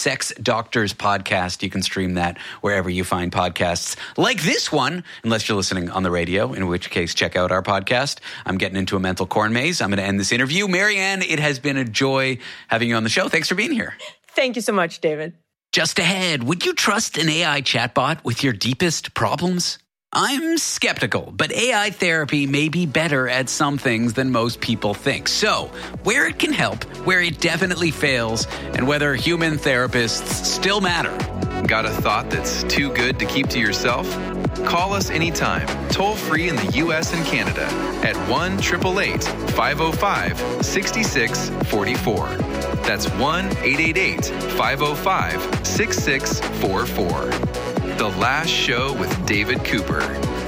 Sex Doctors podcast. You can stream that wherever you find podcasts like this one, unless you're listening on the radio, in which case check out our podcast. I'm getting into a mental corn maze. I'm going to end this interview. Marianne, it has been a joy having you on the show. Thanks for being here. Thank you so much, David. Just ahead, would you trust an AI chatbot with your deepest problems? I'm skeptical, but AI therapy may be better at some things than most people think. So, where it can help, where it definitely fails, and whether human therapists still matter. Got a thought that's too good to keep to yourself? Call us anytime, toll free in the U.S. and Canada at 1-888-505-6644. That's 1-888-505-6644. The Last Show with David Cooper.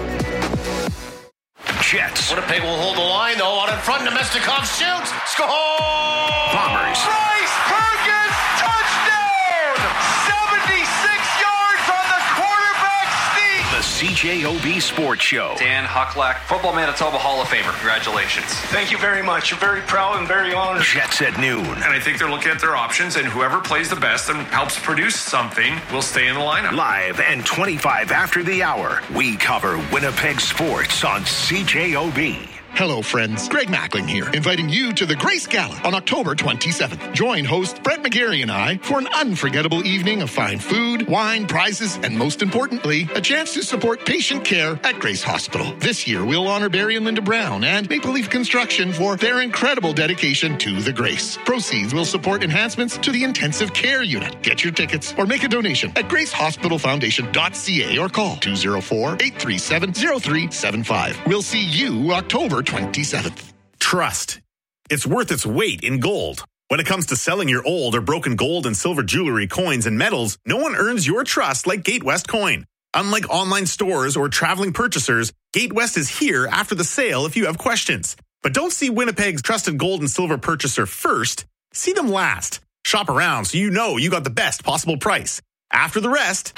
Jets. Winnipeg will hold the line, though. Out in front, Nemestikov shoots. Score! Bombers. Bryce Perkins, touchdown! 76 yards on the quarterback sneak. The CJOB Sports Show. Dan Hucklack, Football Manitoba Hall of Famer. Congratulations. Thank you very much. You're very proud and very honored. Jets at noon. And I think they're looking at their options, and whoever plays the best and helps produce something will stay in the lineup. Live and 25 after the hour, we cover Winnipeg sports on CJOB. Hello, friends. Greg Mackling here, inviting you to the Grace Gala on October 27th. Join host Brett McGarry and I for an unforgettable evening of fine food, wine, prizes, and most importantly, a chance to support patient care at Grace Hospital. This year, we'll honor Barry and Linda Brown and Maple Leaf Construction for their incredible dedication to the Grace. Proceeds will support enhancements to the intensive care unit. Get your tickets or make a donation at gracehospitalfoundation.ca or call 204-837-0375. We'll see you October 27th. Trust. It's worth its weight in gold. When it comes to selling your old or broken gold and silver jewelry, coins, and metals, no one earns your trust like Gatewest Coin. Unlike online stores or traveling purchasers, Gatewest is here after the sale if you have questions. But don't see Winnipeg's trusted gold and silver purchaser first. See them last. Shop around so you know you got the best possible price. After the rest,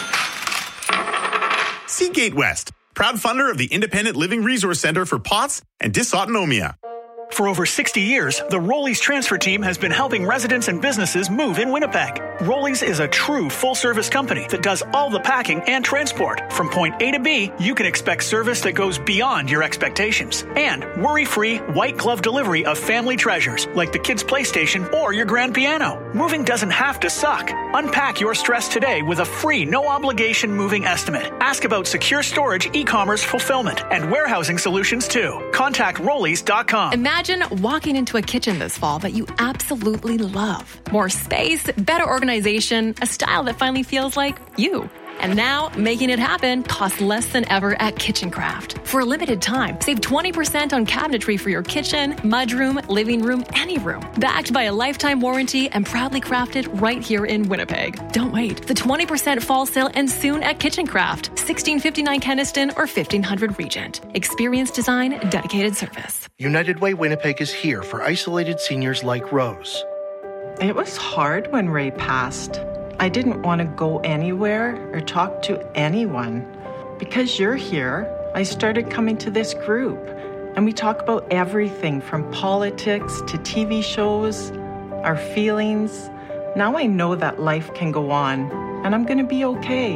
see Gatewest, proud funder of the Independent Living Resource Center for POTS and Dysautonomia. For over 60 years, the Rollies transfer team has been helping residents and businesses move in Winnipeg. Rollies is a true full-service company that does all the packing and transport. From point A to B, you can expect service that goes beyond your expectations. And worry-free, white-glove delivery of family treasures, like the kids' PlayStation or your grand piano. Moving doesn't have to suck. Unpack your stress today with a free, no-obligation moving estimate. Ask about secure storage, e-commerce fulfillment, and warehousing solutions, too. Contact Rollies.com. Imagine walking into a kitchen this fall that you absolutely love. More space, better organization, a style that finally feels like you. And now, making it happen costs less than ever at KitchenCraft. For a limited time, save 20% on cabinetry for your kitchen, mudroom, living room, any room. Backed by a lifetime warranty and proudly crafted right here in Winnipeg. Don't wait. The 20% fall sale ends soon at KitchenCraft, 1659 Kenniston or 1500 Regent. Experience design, dedicated service. United Way Winnipeg is here for isolated seniors like Rose. It was hard when Ray passed. I didn't want to go anywhere or talk to anyone. Because you're here, I started coming to this group, and we talk about everything from politics to TV shows, our feelings. Now I know that life can go on, and I'm going to be okay.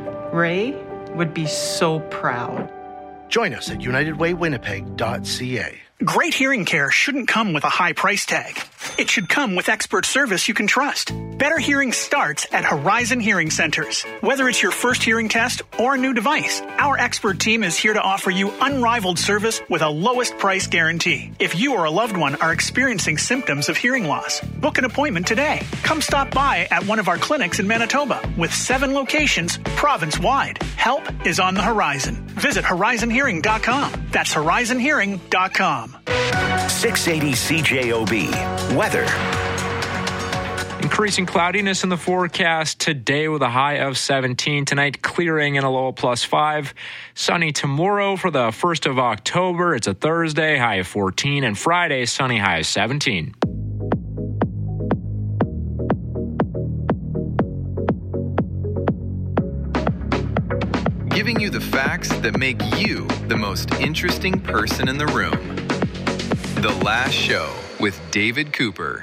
Ray would be so proud. Join us at unitedwaywinnipeg.ca. Great hearing care shouldn't come with a high price tag. It should come with expert service you can trust. Better hearing starts at Horizon Hearing Centers. Whether it's your first hearing test or a new device, our expert team is here to offer you unrivaled service with a lowest price guarantee. If you or a loved one are experiencing symptoms of hearing loss, book an appointment today. Come stop by at one of our clinics in Manitoba with 7 locations province-wide. Help is on the horizon. Visit horizonhearing.com. That's horizonhearing.com. 680 CJOB. Weather. Increasing cloudiness in the forecast today with a high of 17. Tonight, clearing and a low of +5. Sunny tomorrow for the 1st of October. It's a Thursday, high of 14. And Friday, sunny, high of 17. Giving you the facts that make you the most interesting person in the room. The Last Show with David Cooper.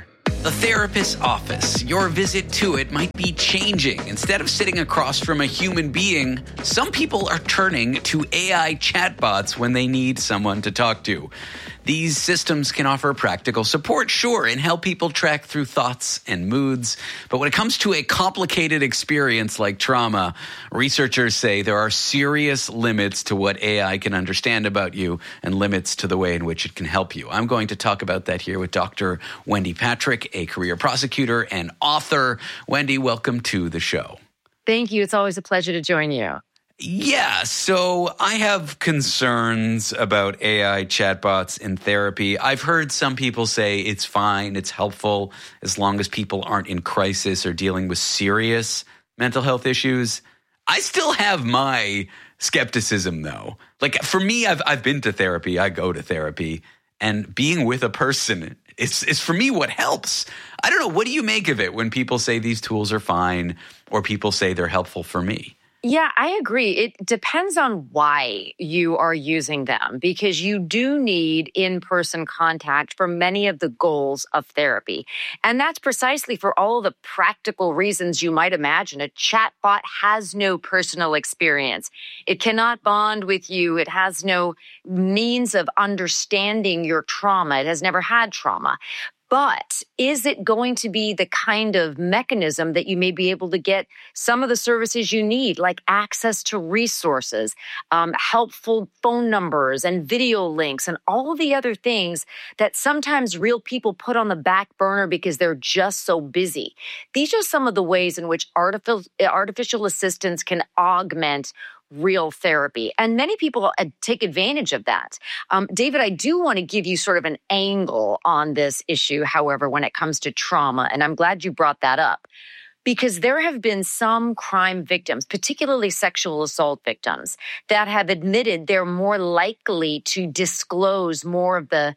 The therapist's office. Your visit to it might be changing. Instead of sitting across from a human being, some people are turning to AI chatbots when they need someone to talk to. These systems can offer practical support, sure, and help people track through thoughts and moods. But when it comes to a complicated experience like trauma, researchers say there are serious limits to what AI can understand about you and limits to the way in which it can help you. I'm going to talk about that here with Dr. Wendy Patrick, a career prosecutor and author. Wendy, welcome to the show. Thank you. It's always a pleasure to join you. Yeah, so I have concerns about AI chatbots in therapy. I've heard some people say it's fine, it's helpful, as long as people aren't in crisis or dealing with serious mental health issues. I still have my skepticism, though. Like, for me, I've been to therapy, I go to therapy, and being with a person is for me what helps. I don't know, what do you make of it when people say these tools are fine or people say they're helpful for me? Yeah, I agree. It depends on why you are using them, because you do need in-person contact for many of the goals of therapy. And that's precisely for all of the practical reasons you might imagine. A chatbot has no personal experience. It cannot bond with you. It has no means of understanding your trauma. It has never had trauma. But is it going to be the kind of mechanism that you may be able to get some of the services you need, like access to resources, helpful phone numbers and video links and all the other things that sometimes real people put on the back burner because they're just so busy? These are some of the ways in which artificial assistants can augment real therapy. And many people take advantage of that. David, I do want to give you sort of an angle on this issue, however, when it comes to trauma. And I'm glad you brought that up, because there have been some crime victims, particularly sexual assault victims, that have admitted they're more likely to disclose more of the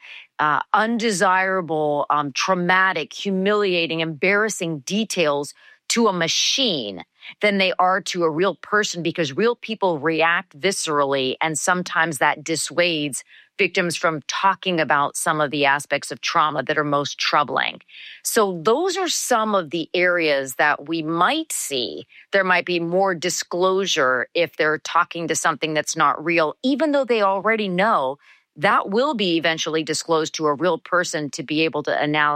undesirable, traumatic, humiliating, embarrassing details to a machine than they are to a real person, because real people react viscerally, and sometimes that dissuades victims from talking about some of the aspects of trauma that are most troubling. So those are some of the areas that we might see. There might be more disclosure if they're talking to something that's not real, even though they already know that will be eventually disclosed to a real person to be able to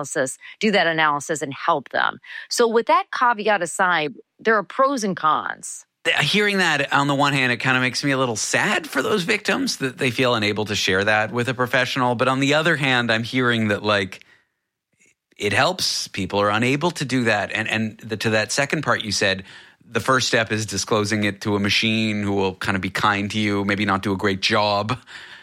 do that analysis and help them. So with that caveat aside, there are pros and cons. Hearing that, on the one hand, it kind of makes me a little sad for those victims that they feel unable to share that with a professional. But on the other hand, I'm hearing that, like, it helps. People are unable to do that. And to that second part you said, the first step is disclosing it to a machine who will kind of be kind to you, maybe not do a great job.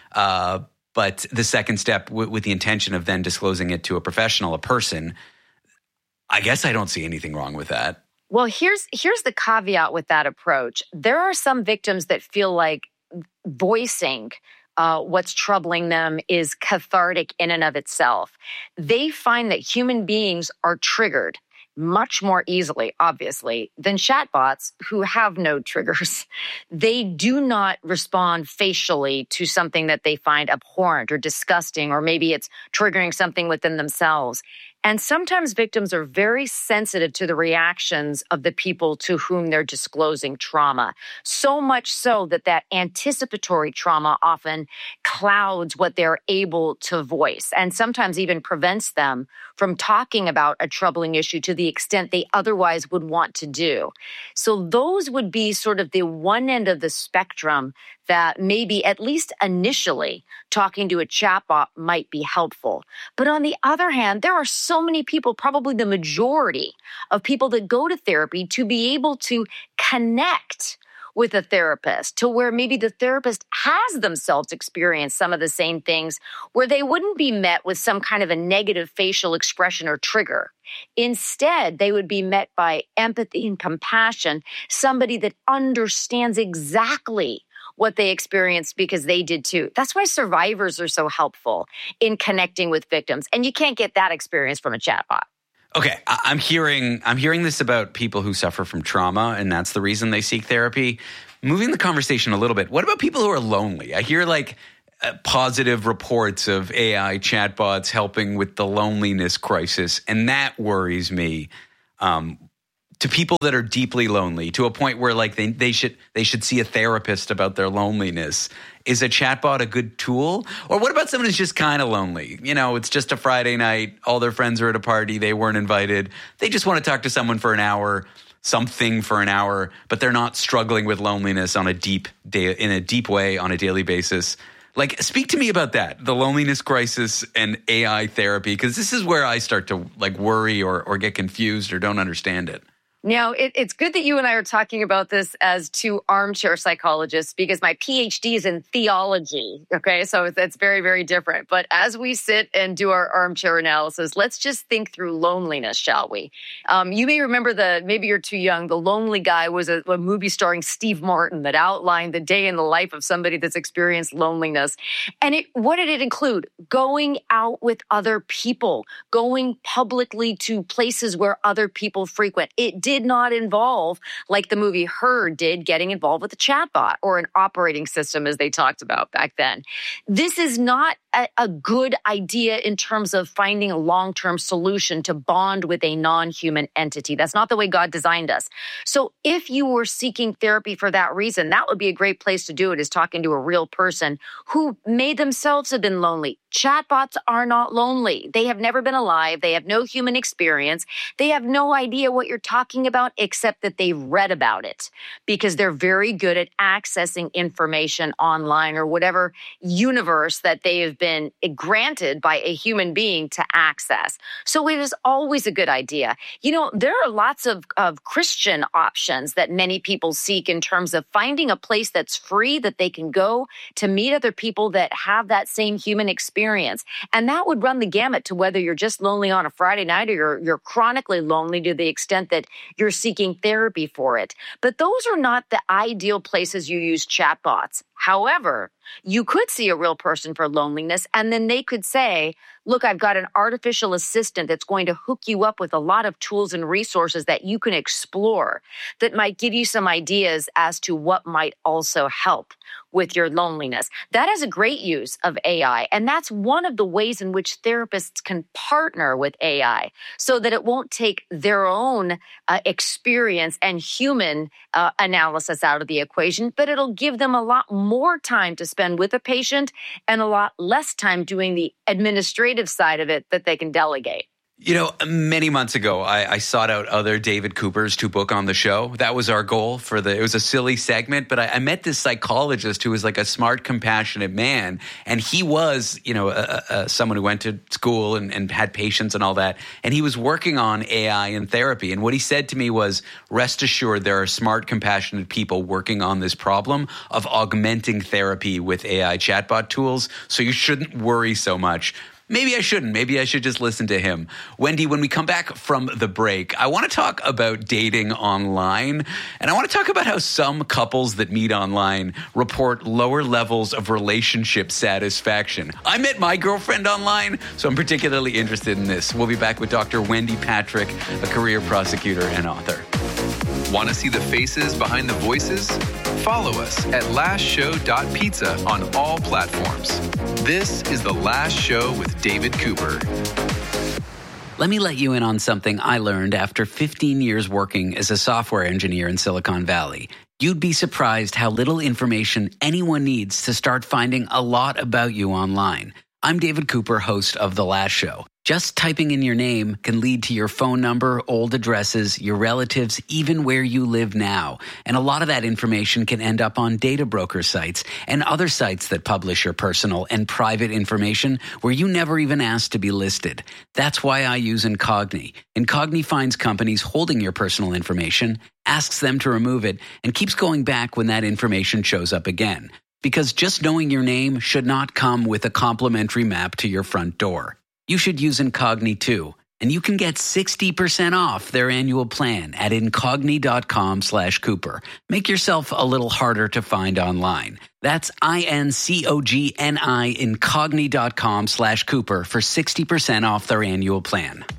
But the second step with the intention of then disclosing it to a professional, a person, I guess I don't see anything wrong with that. Well, here's the caveat with that approach. There are some victims that feel like voicing what's troubling them is cathartic in and of itself. They find that human beings are triggered much more easily, obviously, than chatbots who have no triggers. They do not respond facially to something that they find abhorrent or disgusting, or maybe it's triggering something within themselves. And sometimes victims are very sensitive to the reactions of the people to whom they're disclosing trauma. So much so that anticipatory trauma often clouds what they're able to voice, and sometimes even prevents them from talking about a troubling issue to the extent they otherwise would want to do. So those would be sort of the one end of the spectrum that maybe, at least initially, talking to a chatbot might be helpful. But on the other hand, there are so many people, probably the majority of people that go to therapy, to be able to connect with a therapist to where maybe the therapist has themselves experienced some of the same things, where they wouldn't be met with some kind of a negative facial expression or trigger. Instead, they would be met by empathy and compassion, somebody that understands exactly what they experienced because they did too. That's why survivors are so helpful in connecting with victims. And you can't get that experience from a chatbot. Okay, I'm hearing this about people who suffer from trauma, and that's the reason they seek therapy. Moving the conversation a little bit, what about people who are lonely? I hear, like, positive reports of AI chatbots helping with the loneliness crisis, and that worries me. To people that are deeply lonely, to a point where like they should see a therapist about their loneliness. Is a chatbot a good tool? Or what about someone who's just kind of lonely? You know, it's just a Friday night, all their friends are at a party, they weren't invited. They just want to talk to someone for an hour, something for an hour, but they're not struggling with loneliness in a deep way on a daily basis. Like, speak to me about that, the loneliness crisis and AI therapy, because this is where I start to like worry or get confused or don't understand it. Now, it's good that you and I are talking about this as two armchair psychologists, because my PhD is in theology, okay? So that's very, very different. But as we sit and do our armchair analysis, let's just think through loneliness, shall we? You may remember maybe you're too young, The Lonely Guy was a movie starring Steve Martin that outlined the day in the life of somebody that's experienced loneliness. And what did it include? Going out with other people, going publicly to places where other people frequent. It did not involve, like the movie Her did, getting involved with a chatbot or an operating system, as they talked about back then. This is not a good idea in terms of finding a long-term solution to bond with a non-human entity. That's not the way God designed us. So if you were seeking therapy for that reason, that would be a great place to do it, is talking to a real person who may themselves have been lonely. Chatbots are not lonely. They have never been alive. They have no human experience. They have no idea what you're talking about, except that they've read about it, because they're very good at accessing information online or whatever universe that they have been granted by a human being to access. So it is always a good idea. You know, there are lots of Christian options that many people seek in terms of finding a place that's free that they can go to meet other people that have that same human experience. And that would run the gamut to whether you're just lonely on a Friday night or you're chronically lonely to the extent that you're seeking therapy for it. But those are not the ideal places you use chatbots. However, you could see a real person for loneliness, and then they could say, look, I've got an artificial assistant that's going to hook you up with a lot of tools and resources that you can explore that might give you some ideas as to what might also help with your loneliness. That is a great use of AI, and that's one of the ways in which therapists can partner with AI so that it won't take their own experience and human analysis out of the equation, but it'll give them a lot more time to spend with a patient and a lot less time doing the administrative side of it that they can delegate. You know, many months ago, I sought out other David Coopers to book on the show. That was our goal it was a silly segment, but I met this psychologist who was like a smart, compassionate man. And he was, you know, someone who went to school and had patients and all that. And he was working on AI and therapy. And what he said to me was, rest assured, there are smart, compassionate people working on this problem of augmenting therapy with AI chatbot tools. So you shouldn't worry so much. Maybe I shouldn't. Maybe I should just listen to him. Wendy, when we come back from the break, I want to talk about dating online. And I want to talk about how some couples that meet online report lower levels of relationship satisfaction. I met my girlfriend online, so I'm particularly interested in this. We'll be back with Dr. Wendy Patrick, a career prosecutor and author. Want to see the faces behind the voices? Follow us at lastshow.pizza on all platforms. This is The Last Show with David Cooper. Let me let you in on something I learned after 15 years working as a software engineer in Silicon Valley. You'd be surprised how little information anyone needs to start finding a lot about you online. I'm David Cooper, host of The Last Show. Just typing in your name can lead to your phone number, old addresses, your relatives, even where you live now. And a lot of that information can end up on data broker sites and other sites that publish your personal and private information where you never even asked to be listed. That's why I use Incogni. Incogni finds companies holding your personal information, asks them to remove it, and keeps going back when that information shows up again. Because just knowing your name should not come with a complimentary map to your front door. You should use Incogni too, and you can get 60% off their annual plan at incogni.com/Cooper. Make yourself a little harder to find online. That's INCOGNI, incogni.com/Cooper for 60% off their annual plan.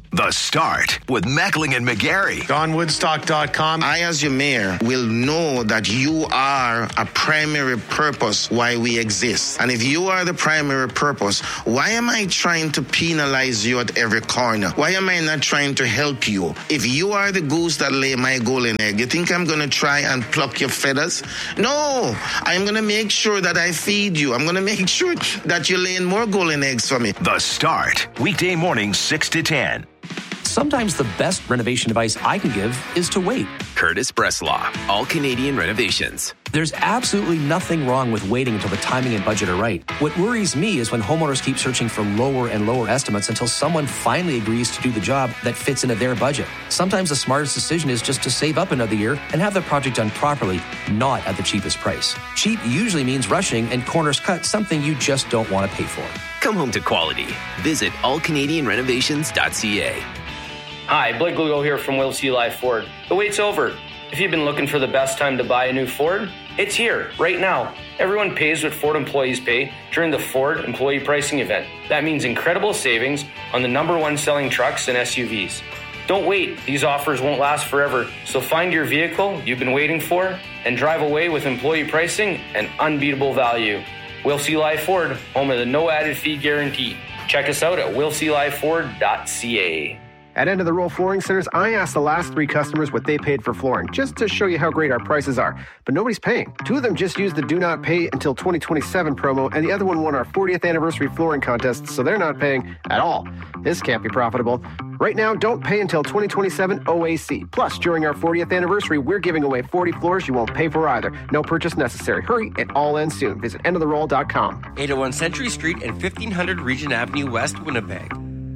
The Start with Mackling and McGarry. GoneWoodstock.com. I, as your mayor, will know that you are a primary purpose why we exist. And if you are the primary purpose, why am I trying to penalize you at every corner? Why am I not trying to help you? If you are the goose that lay my golden egg, you think I'm going to try and pluck your feathers? No, I'm going to make sure that I feed you. I'm going to make sure that you're laying more golden eggs for me. The Start, weekday mornings 6 to 10. Sometimes the best renovation advice I can give is to wait. Curtis Breslaw, All Canadian Renovations. There's absolutely nothing wrong with waiting until the timing and budget are right. What worries me is when homeowners keep searching for lower and lower estimates until someone finally agrees to do the job that fits into their budget. Sometimes the smartest decision is just to save up another year and have the project done properly, not at the cheapest price. Cheap usually means rushing and corners cut, something you just don't want to pay for. Come home to quality. Visit allcanadianrenovations.ca. Hi, Blake Lugo here from Will C. Live Ford. The wait's over. If you've been looking for the best time to buy a new Ford, it's here, right now. Everyone pays what Ford employees pay during the Ford Employee Pricing Event. That means incredible savings on the #1 selling trucks and SUVs. Don't wait. These offers won't last forever. So find your vehicle you've been waiting for and drive away with employee pricing and unbeatable value. Will C. Live Ford, home of the no added fee guarantee. Check us out at willclifeford.ca. At End of the Roll Flooring Centers, I asked the last 3 customers what they paid for flooring, just to show you how great our prices are. But nobody's paying. 2 of them just used the Do Not Pay Until 2027 promo, and the other one won our 40th anniversary flooring contest, so they're not paying at all. This can't be profitable. Right now, don't pay until 2027 OAC. Plus, during our 40th anniversary, we're giving away 40 floors you won't pay for either. No purchase necessary. Hurry, it all ends soon. Visit endoftheroll.com. 801 Century Street and 1500 Regent Avenue West, Winnipeg.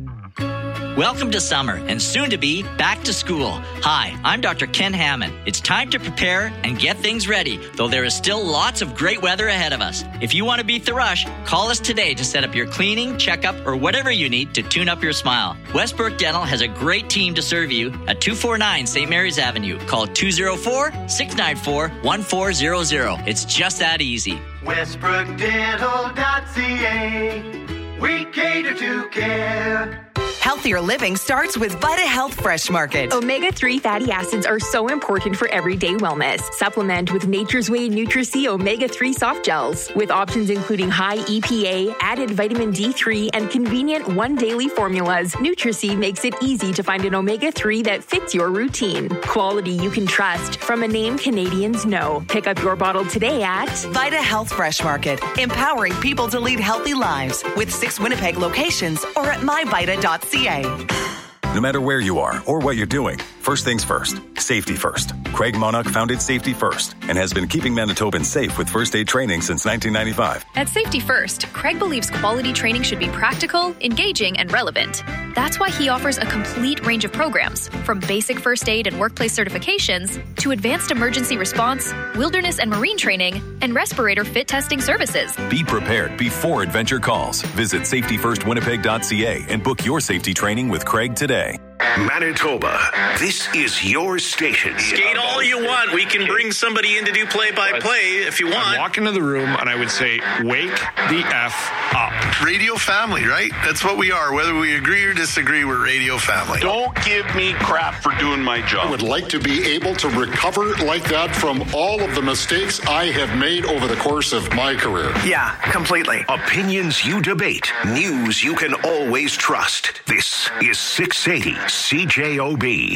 Welcome to summer and soon to be back to school. Hi, I'm Dr. Ken Hammond. It's time to prepare and get things ready, though there is still lots of great weather ahead of us. If you want to beat the rush, call us today to set up your cleaning, checkup, or whatever you need to tune up your smile. Westbrook Dental has a great team to serve you at 249 St. Mary's Avenue. Call 204-694-1400. It's just that easy. WestbrookDental.ca. We cater to care. Healthier living starts with Vita Health Fresh Market. Omega-3 fatty acids are so important for everyday wellness. Supplement with Nature's Way Nutri-C Omega-3 soft gels. With options including high EPA, added vitamin D3, and convenient one daily formulas, Nutri-C makes it easy to find an omega-3 that fits your routine. Quality you can trust from a name Canadians know. Pick up your bottle today at Vita Health Fresh Market. Empowering people to lead healthy lives with 6 Winnipeg locations or at myvita.ca. No matter where you are or what you're doing, first things first, safety first. Craig Monarch founded Safety First and has been keeping Manitobans safe with first aid training since 1995. At Safety First, Craig believes quality training should be practical, engaging, and relevant. That's why he offers a complete range of programs, from basic first aid and workplace certifications to advanced emergency response, wilderness and marine training, and respirator fit testing services. Be prepared before adventure calls. Visit safetyfirstwinnipeg.ca and book your safety training with Craig today. Manitoba, this is your station. Skate all you want. We can bring somebody in to do play-by-play if you want. I'd walk into the room and I would say, wake the F up. Radio family, right? That's what we are. Whether we agree or disagree, we're radio family. Don't give me crap for doing my job. I would like to be able to recover like that from all of the mistakes I have made over the course of my career. Yeah, completely. Opinions you debate. News you can always trust. This is 680 CJOB.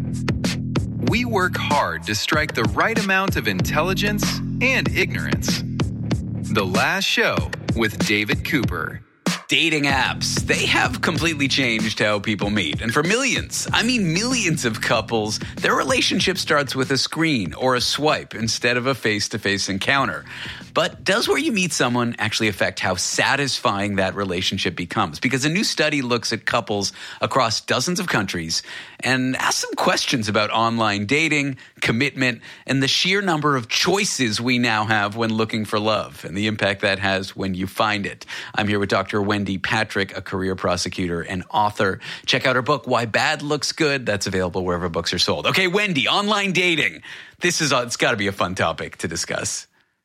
We work hard to strike the right amount of intelligence and ignorance. The Last Show with David Cooper. Dating apps, they have completely changed how people meet. And for millions, I mean millions of couples, their relationship starts with a screen or a swipe instead of a face-to-face encounter. But does where you meet someone actually affect how satisfying that relationship becomes? Because a new study looks at couples across dozens of countries and asks some questions about online dating, commitment, and the sheer number of choices we now have when looking for love and the impact that has when you find it. I'm here with Dr. Wendy Patrick, a career prosecutor and author. Check out her book, Why Bad Looks Good. That's available wherever books are sold. Okay, Wendy, online dating. It's got to be a fun topic to discuss.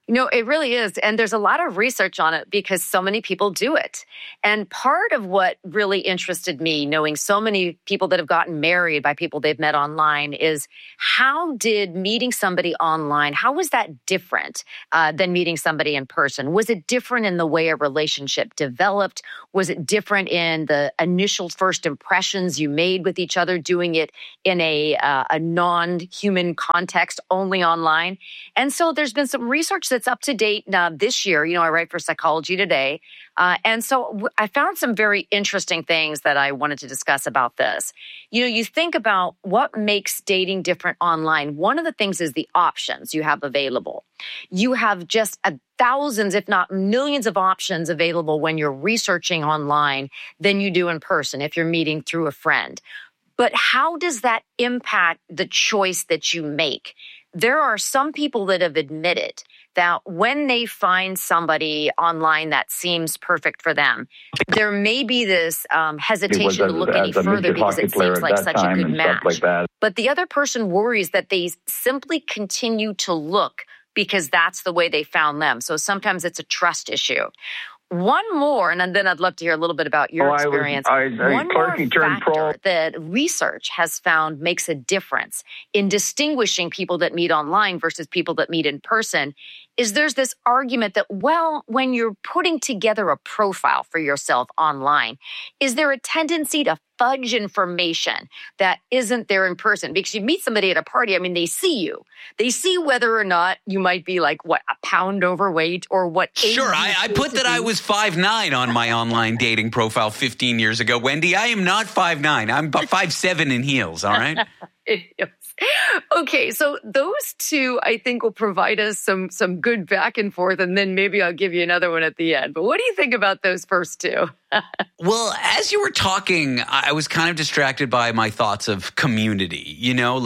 It really is. And there's a lot of research on it because so many people do it. And part of what really interested me, knowing so many people that have gotten married by people they've met online, is how did meeting somebody online, how was that different than meeting somebody in person? Was it different in the way a relationship developed? Was it different in the initial first impressions you made with each other, doing it in a non-human context, only online? And so there's been some research that's up to date this year. I write for Psychology Today. And so I found some very interesting things that I wanted to discuss about this. You think about what makes dating different online. One of the things is the options you have available. You have just thousands, if not millions of options available when you're researching online than you do in person if you're meeting through a friend. But how does that impact the choice that you make? There are some people that have admitted that when they find somebody online that seems perfect for them, there may be this hesitation to look any further because it seems like such a good match. But the other person worries that they simply continue to look because that's the way they found them. So sometimes it's a trust issue. One more, and then I'd love to hear a little bit about your experience. One more factor that research has found makes a difference in distinguishing people that meet online versus people that meet in person is there's this argument that, when you're putting together a profile for yourself online, is there a tendency to fudge information that isn't there in person? Because you meet somebody at a party, they see you. They see whether or not you might be a pound overweight or what age. Sure, I put that I was 5'9" on my online dating profile 15 years ago. Wendy, I am not 5'9". I'm 5'7" in heels, all right? Okay, so those two, I think, will provide us some good back and forth, and then maybe I'll give you another one at the end. But what do you think about those first two? Well, as you were talking, I was kind of distracted by my thoughts of community.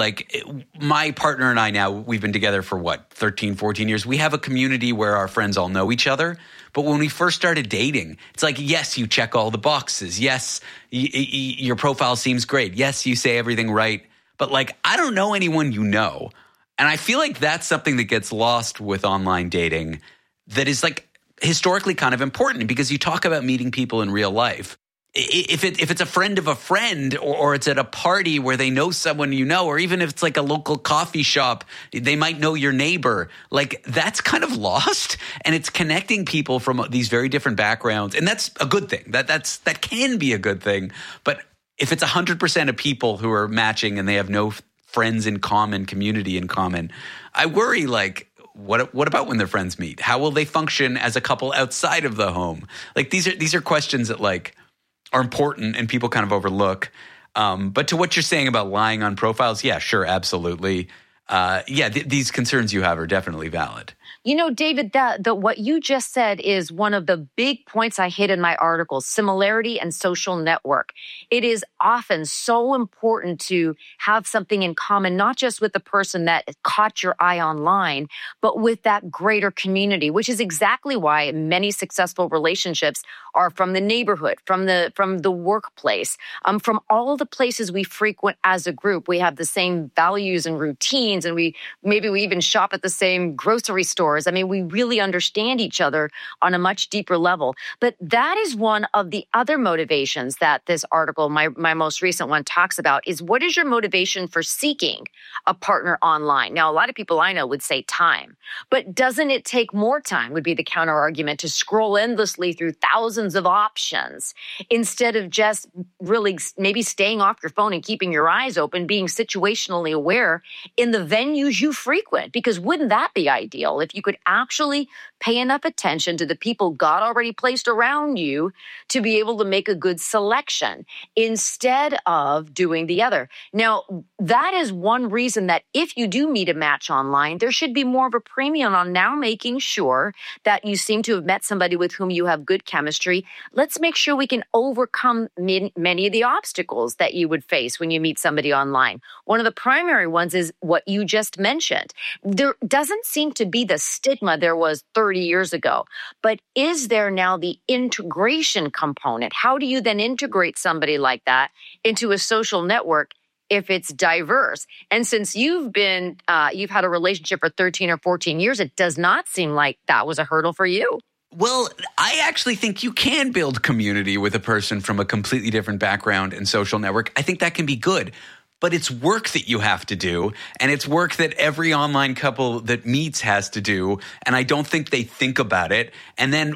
My partner and I now, we've been together for 13, 14 years. We have a community where our friends all know each other. But when we first started dating, it's yes, you check all the boxes. Yes, your profile seems great. Yes, you say everything right. But I don't know anyone you know. And I feel like that's something that gets lost with online dating that is historically kind of important because you talk about meeting people in real life. If it's a friend of a friend or it's at a party where they know someone you know, or even if it's a local coffee shop, they might know your neighbor. That's kind of lost, and it's connecting people from these very different backgrounds. And that's a good thing. That can be a good thing. But if it's 100% of people who are matching and they have no friends in common, community in common, I worry, what about when their friends meet? How will they function as a couple outside of the home? These are questions that are important and people kind of overlook. But to what you're saying about lying on profiles, yeah, sure, absolutely. These concerns you have are definitely valid. David, what you just said is one of the big points I hit in my article, similarity and social network. It is often so important to have something in common, not just with the person that caught your eye online, but with that greater community, which is exactly why many successful relationships are from the neighborhood, from the workplace, from all the places we frequent as a group. We have the same values and routines, and we even shop at the same grocery stores. We really understand each other on a much deeper level. But that is one of the other motivations that this article, my most recent one, talks about, is what is your motivation for seeking a partner online? Now, a lot of people I know would say time, but doesn't it take more time, would be the counter argument, to scroll endlessly through thousands of options instead of just really maybe staying off your phone and keeping your eyes open, being situationally aware in the venues you frequent? Because wouldn't that be ideal if you could actually pay enough attention to the people God already placed around you to be able to make a good selection instead of doing the other? Now, that is one reason that if you do meet a match online, there should be more of a premium on now making sure that you seem to have met somebody with whom you have good chemistry. Let's make sure we can overcome many of the obstacles that you would face when you meet somebody online. One of the primary ones is what you just mentioned. There doesn't seem to be the stigma there was 30 years ago, but is there now the integration component? How do you then integrate somebody like that into a social network if it's diverse. And since you've had a relationship for 13 or 14 years, it does not seem like that was a hurdle for you. Well, I actually think you can build community with a person from a completely different background and social network. I think that can be good. But it's work that you have to do, and it's work that every online couple that meets has to do, and I don't think they think about it. And then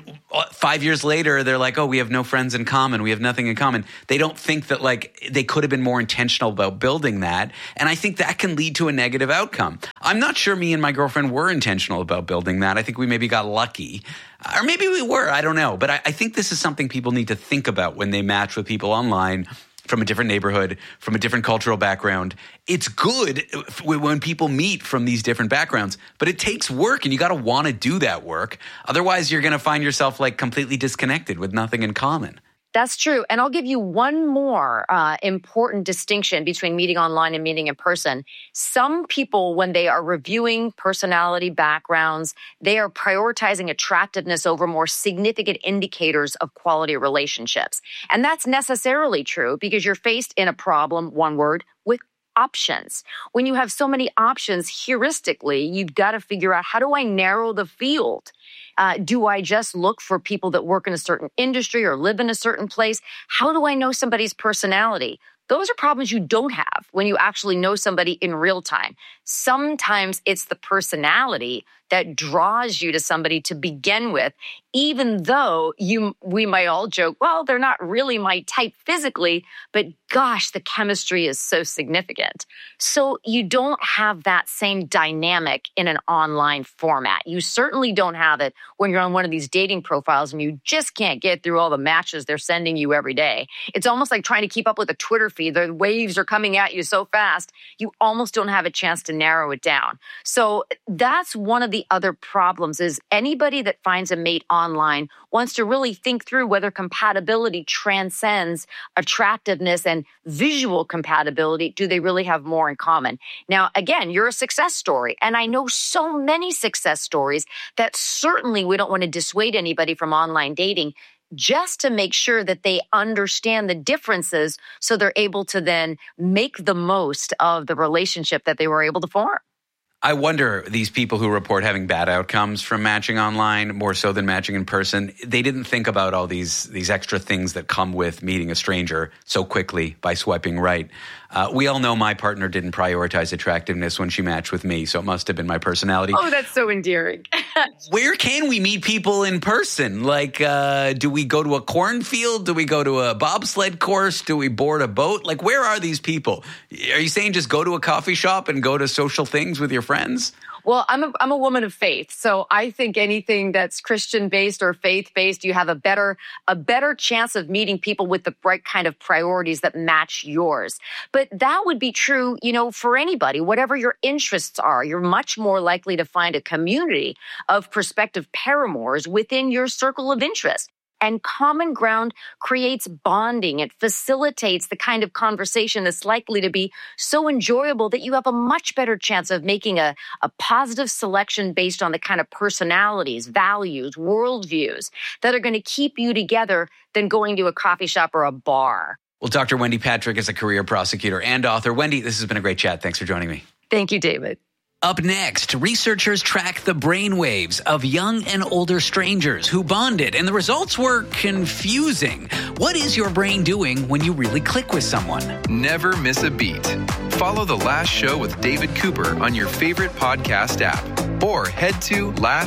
5 years later, they're like, oh, we have no friends in common. We have nothing in common. They don't think that, like, they could have been more intentional about building that, and I think that can lead to a negative outcome. I'm not sure me and my girlfriend were intentional about building that. I think we maybe got lucky. Or maybe we were. I don't know. But I think this is something people need to think about when they match with people online from a different neighborhood, from a different cultural background. It's good when people meet from these different backgrounds, but it takes work, and you got to want to do that work. Otherwise, you're going to find yourself like completely disconnected with nothing in common. That's true. And I'll give you one more important distinction between meeting online and meeting in person. Some people, when they are reviewing personality backgrounds, they are prioritizing attractiveness over more significant indicators of quality relationships. And that's necessarily true because you're faced in a problem, one word, with options. When you have so many options, heuristically, you've got to figure out, how do I narrow the field? Do I just look for people that work in a certain industry or live in a certain place? How do I know somebody's personality? Those are problems you don't have when you actually know somebody in real time. Sometimes it's the personality that draws you to somebody to begin with, even though we might all joke, well, they're not really my type physically, but gosh, the chemistry is so significant. So you don't have that same dynamic in an online format. You certainly don't have it when you're on one of these dating profiles and you just can't get through all the matches they're sending you every day. It's almost like trying to keep up with a Twitter feed. The waves are coming at you so fast, you almost don't have a chance to narrow it down. So that's one of the other problems, is anybody that finds a mate online wants to really think through whether compatibility transcends attractiveness and visual compatibility. Do they really have more in common? Now, again, you're a success story, and I know so many success stories that certainly we don't want to dissuade anybody from online dating, just to make sure that they understand the differences so they're able to then make the most of the relationship that they were able to form. I wonder, these people who report having bad outcomes from matching online more so than matching in person, they didn't think about all these extra things that come with meeting a stranger so quickly by swiping right. We all know my partner didn't prioritize attractiveness when she matched with me, so it must have been my personality. Oh, that's so endearing. Where can we meet people in person? Like, do we go to a cornfield? Do we go to a bobsled course? Do we board a boat? Like, where are these people? Are you saying just go to a coffee shop and go to social things with your friends? Well, I'm a woman of faith, so I think anything that's Christian-based or faith-based, you have a better chance of meeting people with the right kind of priorities that match yours. But that would be true, for anybody. Whatever your interests are, you're much more likely to find a community of prospective paramours within your circle of interest. And common ground creates bonding. It facilitates the kind of conversation that's likely to be so enjoyable that you have a much better chance of making a positive selection based on the kind of personalities, values, worldviews that are going to keep you together than going to a coffee shop or a bar. Well, Dr. Wendy Patrick is a career prosecutor and author. Wendy, this has been a great chat. Thanks for joining me. Thank you, David. Up next, researchers track the brainwaves of young and older strangers who bonded, and the results were confusing. What is your brain doing when you really click with someone? Never miss a beat. Follow The Last Show with David Cooper on your favorite podcast app, or head to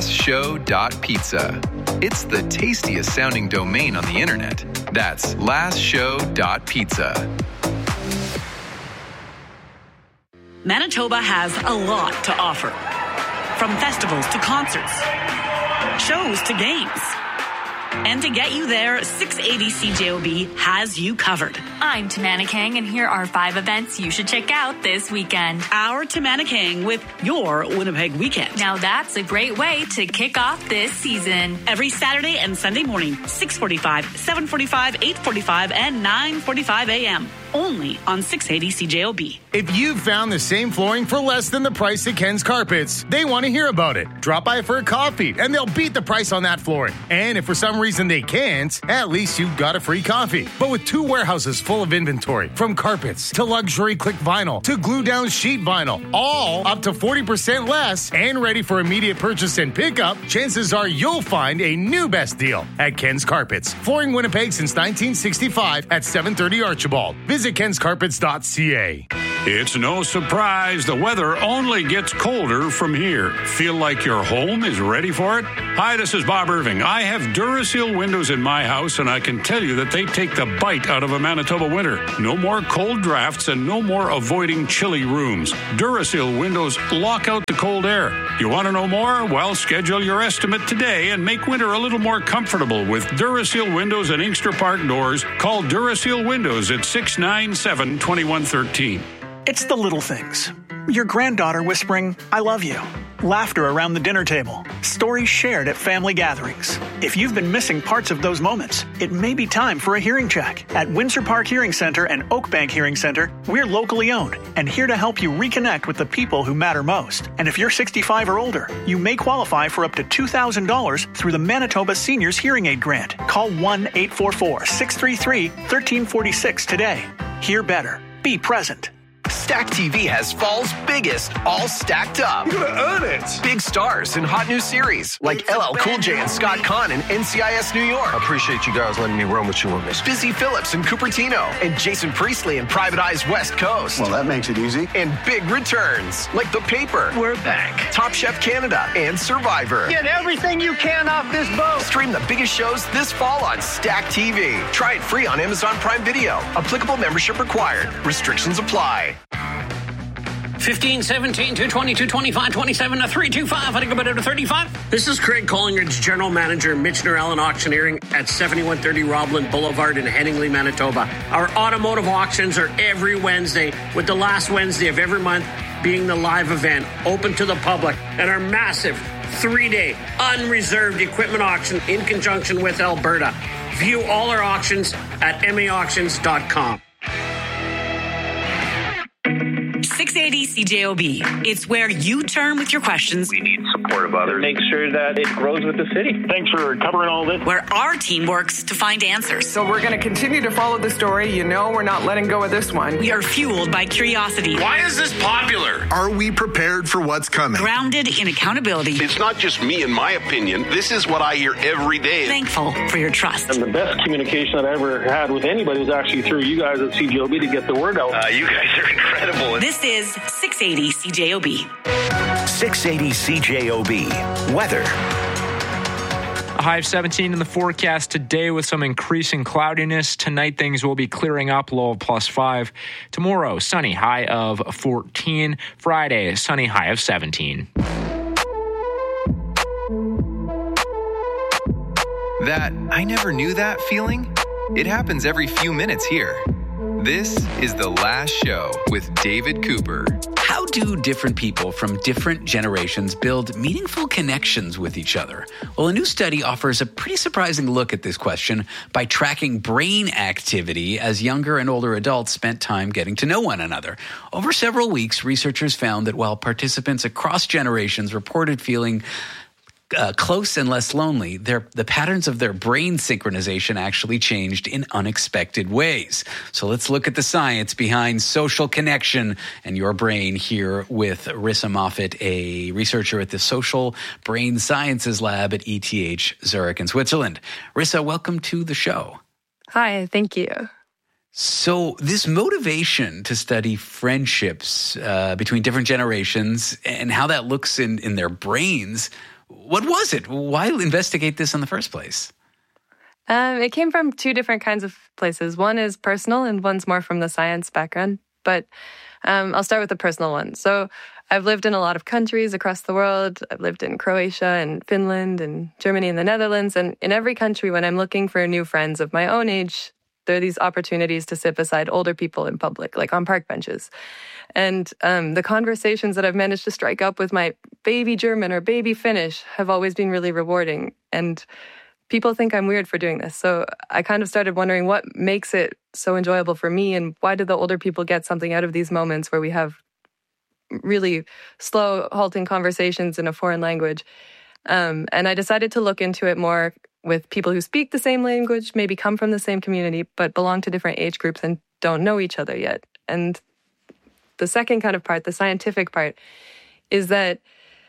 lastshow.pizza. It's the tastiest sounding domain on the internet. That's lastshow.pizza. Manitoba has a lot to offer. From festivals to concerts, shows to games. And to get you there, 680 CJOB has you covered. I'm Tamana Kang, and here are 5 events you should check out this weekend. Our Tamana Kang with your Winnipeg Weekend. Now that's a great way to kick off this season. Every Saturday and Sunday morning, 6:45, 7:45, 8:45, and 9:45 a.m. only on 680 CJOB. If you've found the same flooring for less than the price at Ken's Carpets, they want to hear about it. Drop by for a coffee, and they'll beat the price on that flooring. And if for some reason they can't, at least you've got a free coffee. But with 2 warehouses full of inventory, from carpets to luxury click vinyl to glue-down sheet vinyl, all up to 40% less and ready for immediate purchase and pickup, chances are you'll find a new best deal at Ken's Carpets. Flooring Winnipeg since 1965 at 730 Archibald. Visit kenscarpets.ca. It's no surprise the weather only gets colder from here. Feel like your home is ready for it? Hi, this is Bob Irving. I have Duraseal windows in my house, and I can tell you that they take the bite out of a Manitoba winter. No more cold drafts and no more avoiding chilly rooms. Duraseal windows lock out the cold air. You want to know more? Well, schedule your estimate today and make winter a little more comfortable with Duraseal windows and Inkster Park doors. Call Duraseal Windows at 697-2113. It's the little things. Your granddaughter whispering, "I love you." Laughter around the dinner table. Stories shared at family gatherings. If you've been missing parts of those moments, it may be time for a hearing check. At Windsor Park Hearing Center and Oakbank Hearing Center, we're locally owned and here to help you reconnect with the people who matter most. And if you're 65 or older, you may qualify for up to $2,000 through the Manitoba Seniors Hearing Aid Grant. Call 1-844-633-1346 today. Hear better. Be present. Stack TV has fall's biggest, all stacked up. You're gonna earn it. Big stars in hot new series like LL Cool J and Scott Conn in NCIS New York. I appreciate you guys letting me run with you on this. Busy Phillips in Cupertino and Jason Priestley in Private Eye's West Coast. Well, that makes it easy. And big returns like The Paper. We're back. Top Chef Canada and Survivor. Get everything you can off this boat. Stream the biggest shows this fall on Stack TV. Try it free on Amazon Prime Video. Applicable membership required. Restrictions apply. 15, 17, 220, 225, 27 to 325. I think about it to 35. This is Craig Collingridge, General Manager, Michener Allen Auctioneering at 7130 Robland Boulevard in Headingley, Manitoba. Our automotive auctions are every Wednesday, with the last Wednesday of every month being the live event, open to the public, and our massive 3-day unreserved equipment auction in conjunction with Alberta. View all our auctions at maauctions.com. 680 CJOB. It's where you turn with your questions. We need support of others. Make sure that it grows with the city. Thanks for covering all this. Where our team works to find answers. So we're going to continue to follow the story. You know we're not letting go of this one. We are fueled by curiosity. Why is this popular? Are we prepared for what's coming? Grounded in accountability. It's not just me and my opinion. This is what I hear every day. Thankful for your trust. And the best communication that I ever had with anybody was actually through you guys at CJOB to get the word out. You guys are incredible. This is 680 CJOB. 680 CJOB. Weather. A high of 17 in the forecast today with some increasing cloudiness. Tonight, things will be clearing up, low of +5. Tomorrow, sunny, high of 14. Friday, sunny, high of 17. That I never knew that feeling? It happens every few minutes here. This is The Last Show with David Cooper. How do different people from different generations build meaningful connections with each other? Well, a new study offers a pretty surprising look at this question by tracking brain activity as younger and older adults spent time getting to know one another. Over several weeks, researchers found that while participants across generations reported feeling close and less lonely, the patterns of their brain synchronization actually changed in unexpected ways. So let's look at the science behind social connection and your brain here with Rissa Moffat, a researcher at the Social Brain Sciences Lab at ETH Zurich in Switzerland. Rissa, welcome to the show. Hi, thank you. So this motivation to study friendships between different generations and how that looks in their brains, what was it? Why investigate this in the first place? It came from two different kinds of places. One is personal and one's more from the science background. But I'll start with the personal one. So I've lived in a lot of countries across the world. I've lived in Croatia and Finland and Germany and the Netherlands. And in every country, when I'm looking for new friends of my own age, there are these opportunities to sit beside older people in public, like on park benches. And the conversations that I've managed to strike up with my baby German or baby Finnish have always been really rewarding. And people think I'm weird for doing this. So I kind of started wondering what makes it so enjoyable for me, and why do the older people get something out of these moments where we have really slow, halting conversations in a foreign language. And I decided to look into it more with people who speak the same language, maybe come from the same community, but belong to different age groups and don't know each other yet. And the second kind of part, the scientific part, is that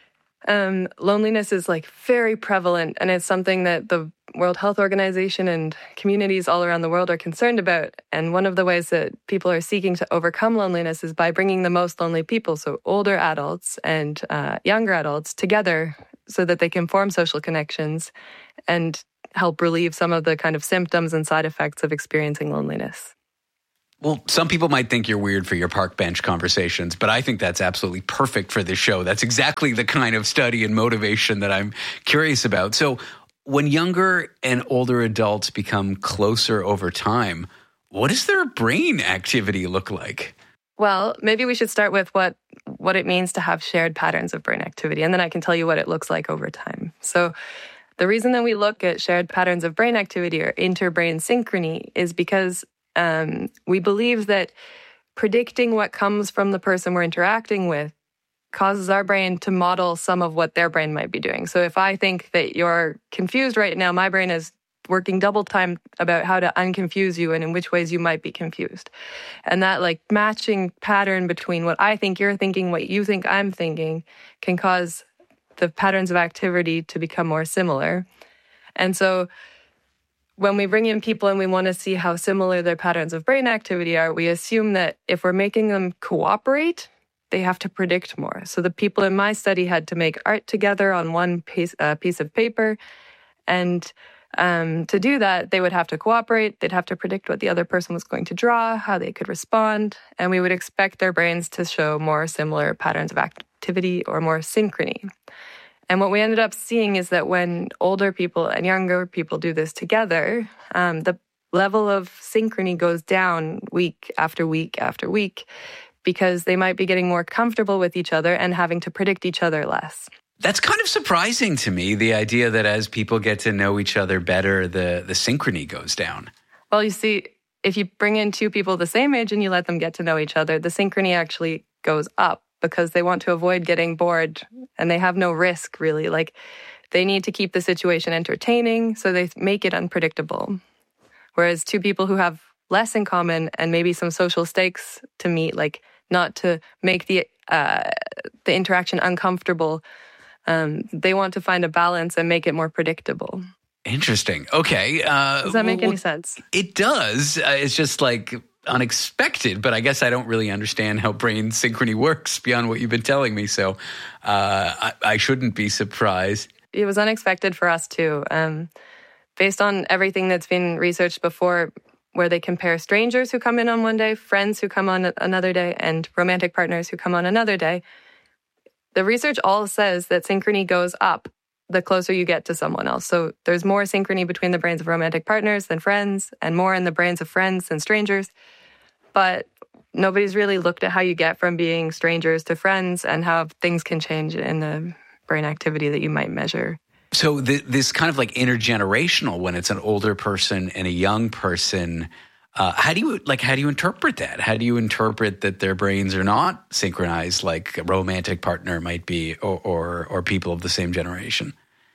loneliness is like very prevalent, and it's something that the World Health Organization and communities all around the world are concerned about. And one of the ways that people are seeking to overcome loneliness is by bringing the most lonely people, so older adults and younger adults, together so that they can form social connections and help relieve some of the kind of symptoms and side effects of experiencing loneliness. Well, some people might think you're weird for your park bench conversations, but I think that's absolutely perfect for this show. That's exactly the kind of study and motivation that I'm curious about. So when younger and older adults become closer over time, what does their brain activity look like? Well, maybe we should start with what it means to have shared patterns of brain activity, and then I can tell you what it looks like over time. So the reason that we look at shared patterns of brain activity, or interbrain synchrony, is because we believe that predicting what comes from the person we're interacting with causes our brain to model some of what their brain might be doing. So if I think that you're confused right now, my brain is working double time about how to unconfuse you and in which ways you might be confused. And that like matching pattern between what I think you're thinking, what you think I'm thinking, can cause the patterns of activity to become more similar. And so when we bring in people and we want to see how similar their patterns of brain activity are, we assume that if we're making them cooperate, they have to predict more. So the people in my study had to make art together on one piece of paper. And to do that, they would have to cooperate. They'd have to predict what the other person was going to draw, how they could respond. And we would expect their brains to show more similar patterns of activity or more synchrony. And what we ended up seeing is that when older people and younger people do this together, the level of synchrony goes down week after week after week, because they might be getting more comfortable with each other and having to predict each other less. That's kind of surprising to me, the idea that as people get to know each other better, the synchrony goes down. Well, you see, if you bring in two people the same age and you let them get to know each other, the synchrony actually goes up, because they want to avoid getting bored and they have no risk, really. Like, they need to keep the situation entertaining, so they make it unpredictable. Whereas two people who have less in common and maybe some social stakes to meet, like not to make the interaction uncomfortable, they want to find a balance and make it more predictable. Interesting. Okay. Does that make any sense? It does. It's just like unexpected, but I guess I don't really understand how brain synchrony works beyond what you've been telling me. So I shouldn't be surprised. It was unexpected for us too. Based on everything that's been researched before, where they compare strangers who come in on one day, friends who come on another day, and romantic partners who come on another day, the research all says that synchrony goes up the closer you get to someone else. So there's more synchrony between the brains of romantic partners than friends, and more in the brains of friends than strangers. But nobody's really looked at how you get from being strangers to friends and how things can change in the brain activity that you might measure. So this kind of like intergenerational, when it's an older person and a young person, how do you interpret that? How do you interpret that their brains are not synchronized like a romantic partner might be, or people of the same generation?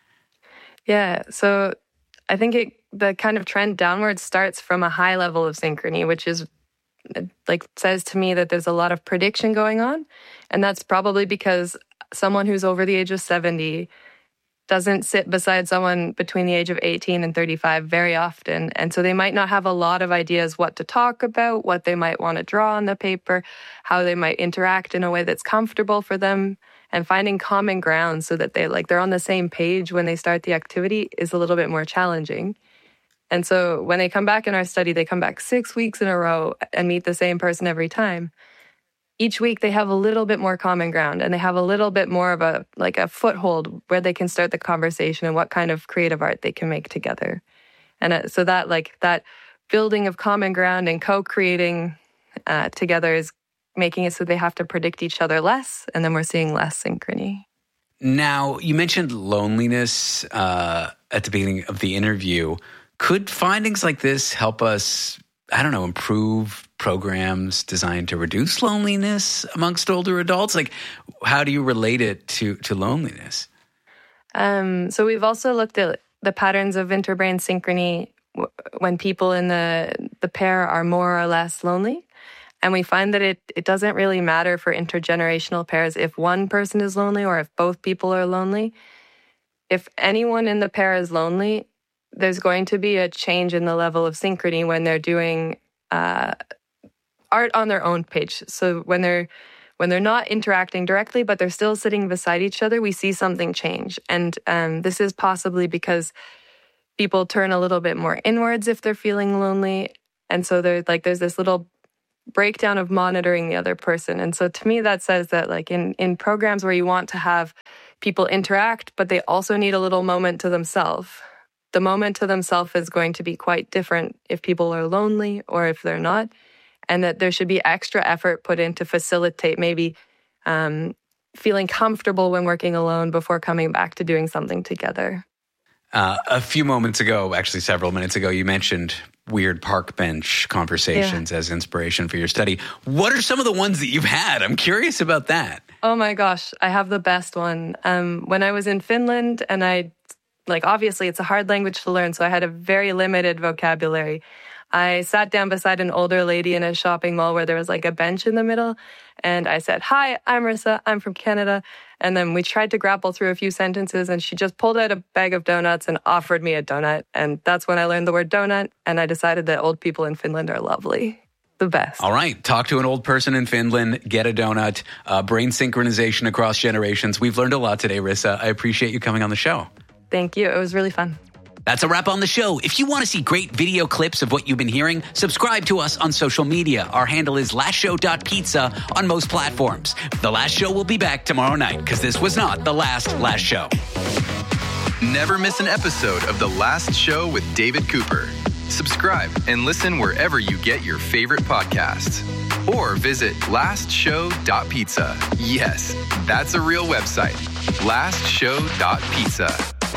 Yeah, so I think the kind of trend downwards starts from a high level of synchrony, which is like says to me that there's a lot of prediction going on. And that's probably because someone who's over the age of 70 doesn't sit beside someone between the age of 18 and 35 very often. And so they might not have a lot of ideas what to talk about, what they might want to draw on the paper, how they might interact in a way that's comfortable for them. And finding common ground so that they're on the same page when they start the activity is a little bit more challenging. And so when they come back in our study, they come back 6 weeks in a row and meet the same person every time. Each week they have a little bit more common ground, and they have a little bit more of a foothold where they can start the conversation and what kind of creative art they can make together. And so that building of common ground and co-creating together is making it so they have to predict each other less, and then we're seeing less synchrony. Now, you mentioned loneliness at the beginning of the interview. Could findings like this help us, improve programs designed to reduce loneliness amongst older adults? Like, how do you relate it to loneliness? So we've also looked at the patterns of interbrain synchrony when people in the pair are more or less lonely. And we find that it doesn't really matter for intergenerational pairs if one person is lonely or if both people are lonely. If anyone in the pair is lonely, there's going to be a change in the level of synchrony when they're doing art on their own page. So when they're not interacting directly, but they're still sitting beside each other, we see something change. And this is possibly because people turn a little bit more inwards if they're feeling lonely. And so there's this little breakdown of monitoring the other person. And so to me, that says that like in programs where you want to have people interact, but they also need a little moment to themselves, the moment to themselves is going to be quite different if people are lonely or if they're not. And that there should be extra effort put in to facilitate maybe feeling comfortable when working alone before coming back to doing something together. A few moments ago, actually several minutes ago, you mentioned weird park bench conversations as inspiration for your study. What are some of the ones that you've had? I'm curious about that. Oh my gosh, I have the best one. When I was in Finland, and obviously it's a hard language to learn, so I had a very limited vocabulary. I sat down beside an older lady in a shopping mall where there was like a bench in the middle. And I said, "Hi, I'm Rissa. I'm from Canada." And then we tried to grapple through a few sentences, and she just pulled out a bag of donuts and offered me a donut. And that's when I learned the word donut. And I decided that old people in Finland are lovely. The best. All right. Talk to an old person in Finland, get a donut, brain synchronization across generations. We've learned a lot today, Rissa. I appreciate you coming on the show. Thank you. It was really fun. That's a wrap on the show. If you want to see great video clips of what you've been hearing, subscribe to us on social media. Our handle is lastshow.pizza on most platforms. The Last Show will be back tomorrow night because this was not the last show. Never miss an episode of The Last Show with David Cooper. Subscribe and listen wherever you get your favorite podcasts. Or visit lastshow.pizza. Yes, that's a real website. lastshow.pizza.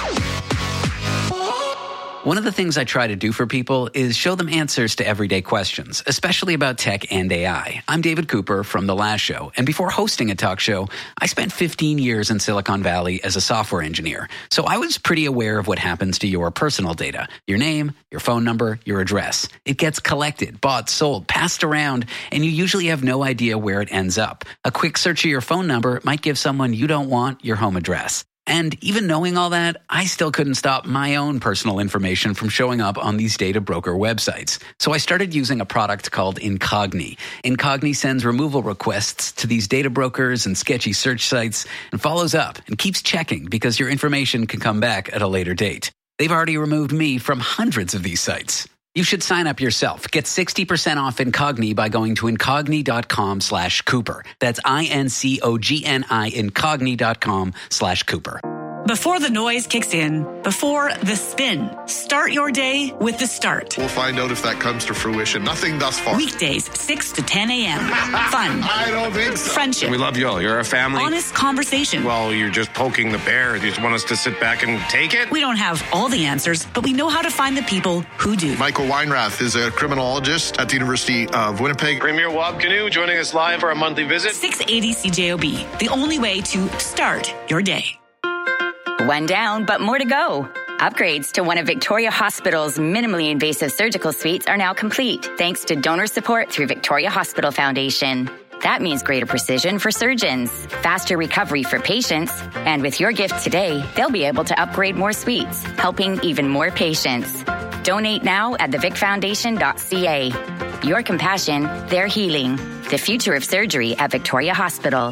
One of the things I try to do for people is show them answers to everyday questions, especially about tech and AI. I'm David Cooper from The Last Show, and before hosting a talk show, I spent 15 years in Silicon Valley as a software engineer. So I was pretty aware of what happens to your personal data, your name, your phone number, your address. It gets collected, bought, sold, passed around, and you usually have no idea where it ends up. A quick search of your phone number might give someone you don't want your home address. And even knowing all that, I still couldn't stop my own personal information from showing up on these data broker websites. So I started using a product called Incogni. Incogni sends removal requests to these data brokers and sketchy search sites and follows up and keeps checking because your information can come back at a later date. They've already removed me from hundreds of these sites. You should sign up yourself. Get 60% off Incogni by going to incogni.com/Cooper. That's INCOGNI, incogni.com/Cooper. Before the noise kicks in, before the spin, start your day with The Start. We'll find out if that comes to fruition. Nothing thus far. Weekdays, 6 to 10 a.m. Fun. I don't think so. Friendship. We love you all. You're a family. Honest conversation. Well, you're just poking the bear. You just want us to sit back and take it? We don't have all the answers, but we know how to find the people who do. Michael Weinrath is a criminologist at the University of Winnipeg. Premier Wab Canoe joining us live for a monthly visit. 680 CJOB, the only way to start your day. One down, but more to go. Upgrades to one of Victoria Hospital's minimally invasive surgical suites are now complete, thanks to donor support through Victoria Hospital Foundation. That means greater precision for surgeons, faster recovery for patients, and with your gift today, they'll be able to upgrade more suites, helping even more patients. Donate now at thevicfoundation.ca. Your compassion, their healing. The future of surgery at Victoria Hospital.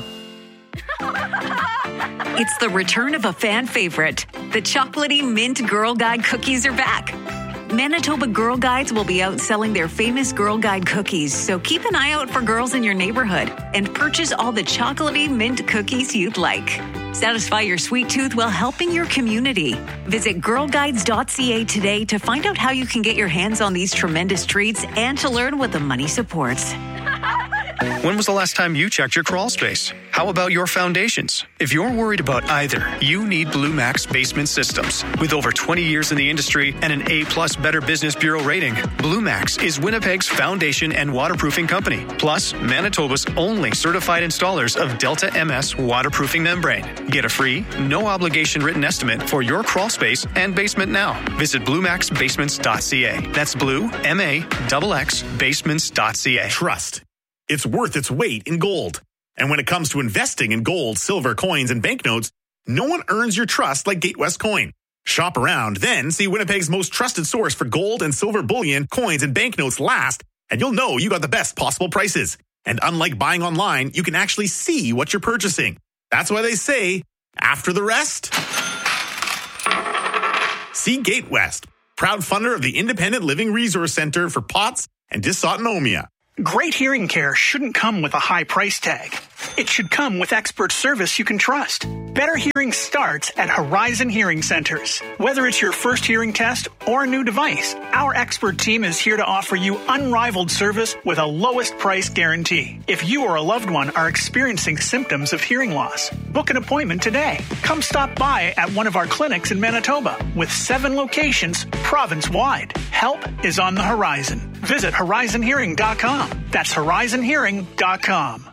It's the return of a fan favorite. The chocolatey mint Girl Guide cookies are back. Manitoba Girl Guides will be out selling their famous Girl Guide cookies, so keep an eye out for girls in your neighborhood and purchase all the chocolatey mint cookies you'd like. Satisfy your sweet tooth while helping your community. Visit girlguides.ca today to find out how you can get your hands on these tremendous treats and to learn what the money supports. When was the last time you checked your crawl space? How about your foundations? If you're worried about either, you need Blue Max Basement Systems. With over 20 years in the industry and an A+ Better Business Bureau rating, Blue Max is Winnipeg's foundation and waterproofing company. Plus, Manitoba's only certified installers of Delta MS waterproofing membrane. Get a free, no obligation written estimate for your crawl space and basement now. Visit BlueMaxBasements.ca. That's Blue, M-A-X-X, Basements.ca. Trust. It's worth its weight in gold. And when it comes to investing in gold, silver, coins, and banknotes, no one earns your trust like Gatewest Coin. Shop around, then see Winnipeg's most trusted source for gold and silver bullion, coins, and banknotes last, and you'll know you got the best possible prices. And unlike buying online, you can actually see what you're purchasing. That's why they say, after the rest, see Gatewest, proud funder of the Independent Living Resource Center for POTS and dysautonomia. Great hearing care shouldn't come with a high price tag. It should come with expert service you can trust. Better hearing starts at Horizon Hearing Centers. Whether it's your first hearing test or a new device, our expert team is here to offer you unrivaled service with a lowest price guarantee. If you or a loved one are experiencing symptoms of hearing loss, book an appointment today. Come stop by at one of our clinics in Manitoba with 7 locations province-wide. Help is on the horizon. Visit horizonhearing.com. That's horizonhearing.com.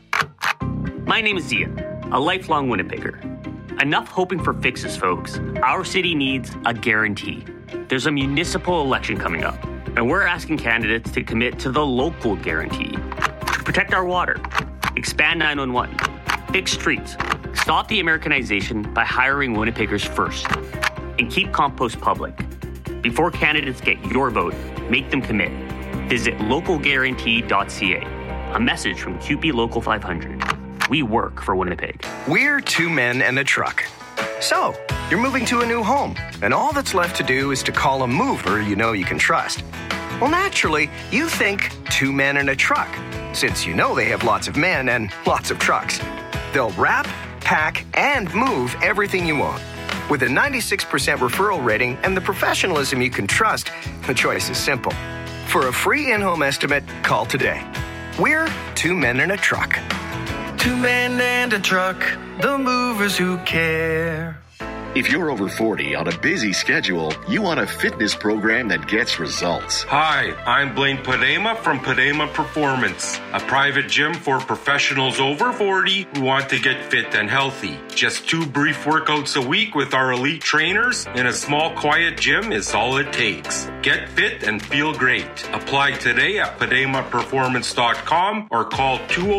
My name is Ian, a lifelong Winnipegger. Enough hoping for fixes, folks. Our city needs a guarantee. There's a municipal election coming up, and we're asking candidates to commit to the local guarantee. To protect our water, expand 911, fix streets, stop the Americanization by hiring Winnipeggers first, and keep compost public. Before candidates get your vote, make them commit. Visit localguarantee.ca. A message from CUPE Local 500. We work for Winnipeg. We're 2 men and a truck. So, you're moving to a new home, and all that's left to do is to call a mover you know you can trust. Well, naturally, you think 2 men and a truck, since you know they have lots of men and lots of trucks. They'll wrap, pack, and move everything you want. With a 96% referral rating and the professionalism you can trust, the choice is simple. For a free in-home estimate, call today. We're 2 men and a truck. 2 men and a truck, the movers who care. If you're over 40 on a busy schedule, you want a fitness program that gets results. Hi, I'm Blaine Padema from Padema Performance, a private gym for professionals over 40 who want to get fit and healthy. Just 2 brief workouts a week with our elite trainers in a small, quiet gym is all it takes. Get fit and feel great. Apply today at PademaPerformance.com or call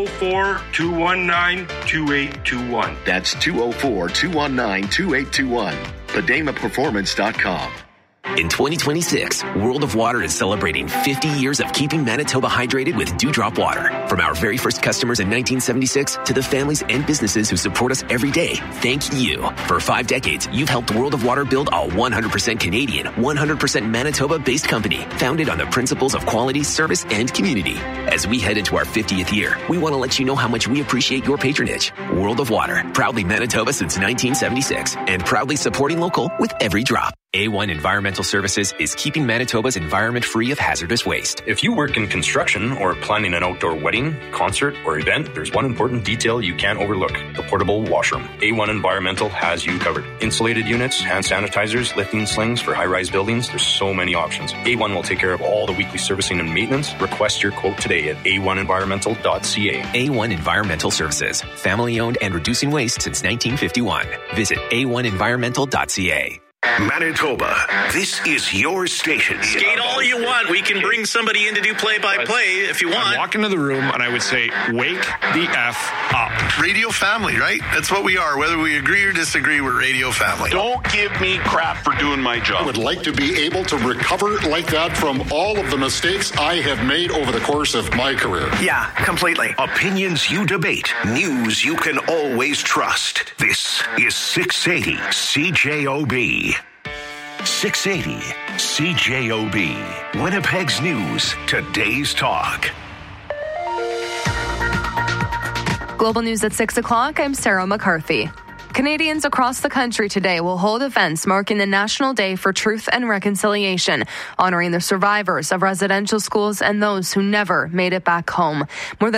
204-219-2821. That's 204-219-2821. PademaPerformance.com. In 2026, World of Water is celebrating 50 years of keeping Manitoba hydrated with Dewdrop Water. From our very first customers in 1976 to the families and businesses who support us every day, thank you. For 5 decades, you've helped World of Water build a 100% Canadian, 100% Manitoba-based company founded on the principles of quality, service, and community. As we head into our 50th year, we want to let you know how much we appreciate your patronage. World of Water, proudly Manitoba since 1976, and proudly supporting local with every drop. A1 Environmental Services is keeping Manitoba's environment free of hazardous waste. If you work in construction or planning an outdoor wedding, concert, or event, there's one important detail you can't overlook: the portable washroom. A1 Environmental has you covered. Insulated units, hand sanitizers, lifting slings for high-rise buildings. There's so many options. A1 will take care of all the weekly servicing and maintenance. Request your quote today at a1environmental.ca. A1 Environmental Services, family-owned and reducing waste since 1951. Visit a1environmental.ca. Manitoba, this is your station. Skate all you want. We can bring somebody in to do play-by-play if you want. I'd walk into the room and I would say, wake the F up. Radio family, right? That's what we are. Whether we agree or disagree, we're radio family. Don't give me crap for doing my job. I would like to be able to recover like that from all of the mistakes I have made over the course of my career. Yeah, completely. Opinions you debate. News you can always trust. This is 680 CJOB. 680 CJOB. Winnipeg's News. Today's Talk. Global News at 6 o'clock. I'm Sarah McCarthy. Canadians across the country today will hold events marking the National Day for Truth and Reconciliation, honoring the survivors of residential schools and those who never made it back home. More than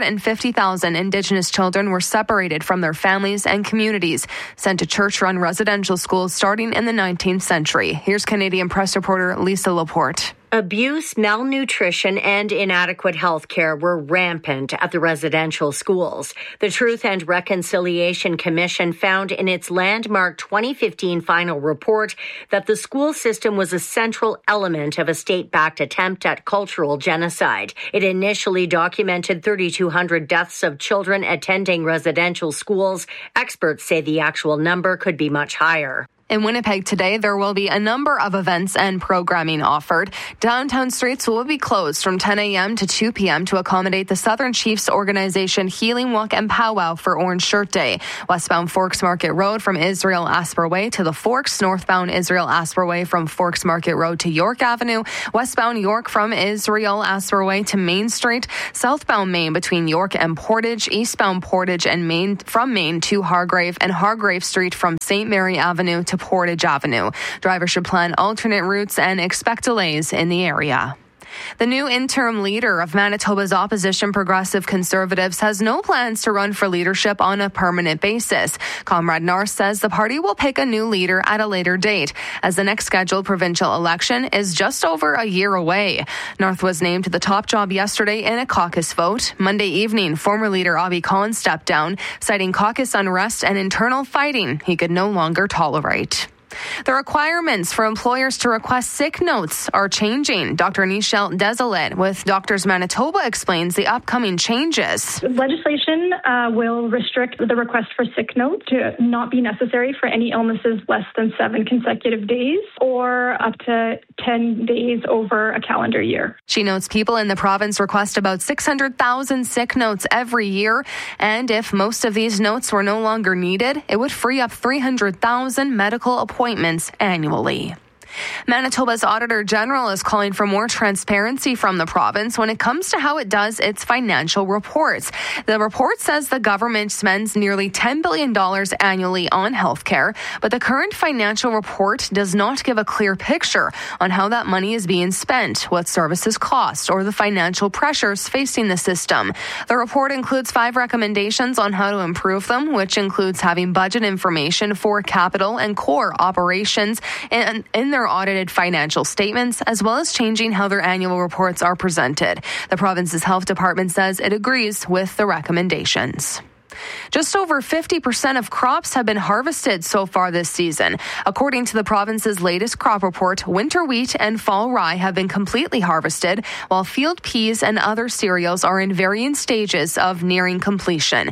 150,000 Indigenous children were separated from their families and communities, sent to church-run residential schools starting in the 19th century. Here's Canadian press reporter Lisa Laporte. Abuse, malnutrition, and inadequate health care were rampant at the residential schools. The Truth and Reconciliation Commission found in its landmark 2015 final report that the school system was a central element of a state-backed attempt at cultural genocide. It initially documented 3,200 deaths of children attending residential schools. Experts say the actual number could be much higher. In Winnipeg today, there will be a number of events and programming offered. Downtown streets will be closed from 10 a.m. to 2 p.m. to accommodate the Southern Chiefs organization Healing Walk and Powwow for Orange Shirt Day. Westbound Forks Market Road from Israel Asper Way to the Forks. Northbound Israel Asper Way from Forks Market Road to York Avenue. Westbound York from Israel Asper Way to Main Street. Southbound Main between York and Portage. Eastbound Portage and Main from Main to Hargrave. And Hargrave Street from St. Mary Avenue to Portage Avenue. Drivers should plan alternate routes and expect delays in the area. The new interim leader of Manitoba's opposition Progressive Conservatives has no plans to run for leadership on a permanent basis. Comrade North says the party will pick a new leader at a later date, as the next scheduled provincial election is just over a year away. North was named to the top job yesterday in a caucus vote. Monday evening, former leader Avi Collins stepped down, citing caucus unrest and internal fighting he could no longer tolerate. The requirements for employers to request sick notes are changing. Dr. Nichelle Desolet with Doctors Manitoba explains the upcoming changes. Legislation will restrict the request for sick note to not be necessary for any illnesses less than 7 consecutive days or up to 10 days over a calendar year. She notes people in the province request about 600,000 sick notes every year, and if most of these notes were no longer needed, it would free up 300,000 medical appointments annually. Manitoba's Auditor General is calling for more transparency from the province when it comes to how it does its financial reports. The report says the government spends nearly $10 billion annually on healthcare, but the current financial report does not give a clear picture on how that money is being spent, what services cost, or the financial pressures facing the system. The report includes 5 recommendations on how to improve them, which includes having budget information for capital and core operations in their audited financial statements, as well as changing how their annual reports are presented. The province's health department says it agrees with the recommendations. Just over 50% of crops have been harvested so far this season. According to the province's latest crop report, winter wheat and fall rye have been completely harvested, while field peas and other cereals are in varying stages of nearing completion.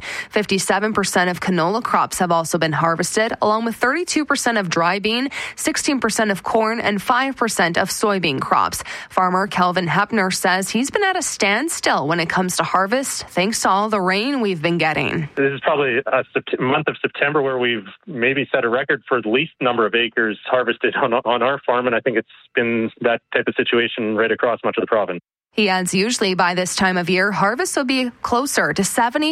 57% of canola crops have also been harvested, along with 32% of dry bean, 16% of corn, and 5% of soybean crops. Farmer Kelvin Hepner says he's been at a standstill when it comes to harvest, thanks to all the rain we've been getting. This is probably a month of September where we've maybe set a record for the least number of acres harvested on our farm, and I think it's been that type of situation right across much of the province. He adds usually by this time of year, harvests will be closer to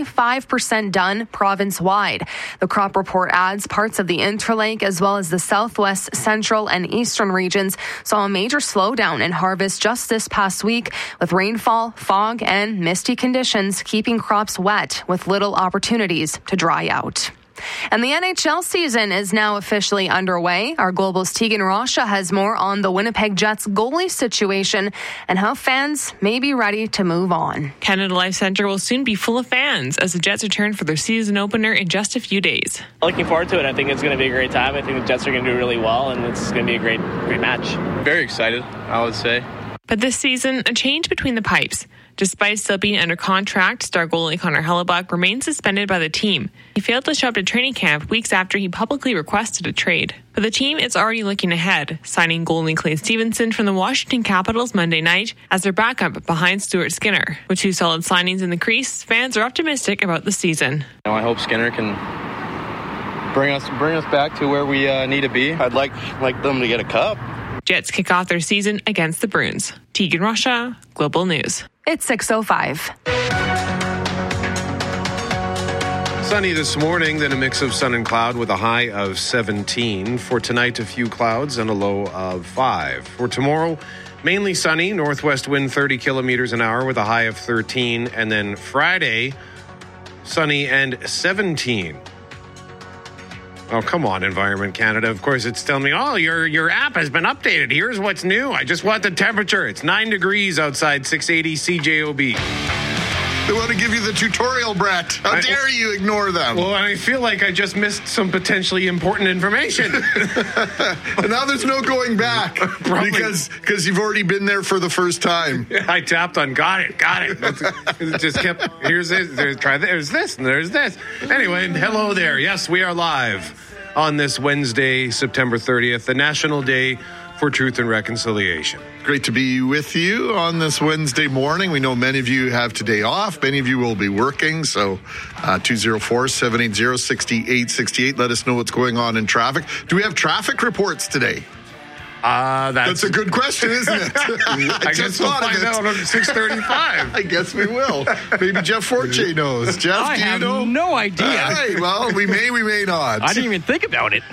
75% done province-wide. The crop report adds parts of the Interlake as well as the southwest, central, and eastern regions saw a major slowdown in harvest just this past week, with rainfall, fog, and misty conditions keeping crops wet with little opportunities to dry out. And the NHL season is now officially underway. Our Global's Tegan Rasha has more on the Winnipeg Jets goalie situation and how fans may be ready to move on. Canada Life Centre will soon be full of fans as the Jets return for their season opener in just a few days. Looking forward to it. I think it's going to be a great time. I think the Jets are going to do really well, and it's going to be a great match. Very excited, I would say. But this season, a change between the pipes. Despite still being under contract, star goalie Connor Hellebuck remains suspended by the team. He failed to show up to training camp weeks after he publicly requested a trade. But the team is already looking ahead, signing goalie Clay Stevenson from the Washington Capitals Monday night as their backup behind Stuart Skinner. With 2 solid signings in the crease, fans are optimistic about the season. I hope Skinner can bring us back to where we need to be. I'd like them to get a cup. Jets kick off their season against the Bruins. Tegan Rasha, Global News. It's 6:05. Sunny this morning, then a mix of sun and cloud with a high of 17. For tonight, a few clouds and a low of 5. For tomorrow, mainly sunny, northwest wind 30 kilometers an hour with a high of 13. And then Friday, sunny and 17. Oh, come on, Environment Canada. Of course, it's telling me, oh, your app has been updated. Here's what's new. I just want the temperature. It's 9 degrees outside 680 CJOB. They want to give you the tutorial, Brett. How dare you ignore them? Well, I feel like I just missed some potentially important information. And now there's no going back because you've already been there for the first time. I tapped on got it. It just kept, here's this, there's this, and there's this. Anyway, hello there. Yes, we are live on this Wednesday, September 30th, the National Day for Truth and Reconciliation. Great to be with you on this Wednesday morning. We know many of you have today off. Many of you will be working. So 204-780-6868. Let us know what's going on in traffic. Do we have traffic reports today? That's a good question, isn't it? I guess we'll find out on 6:35. I guess we will. Maybe Jeff Forte knows. Jeff, I do you have know? no idea. All right, well, we may not. I didn't even think about it.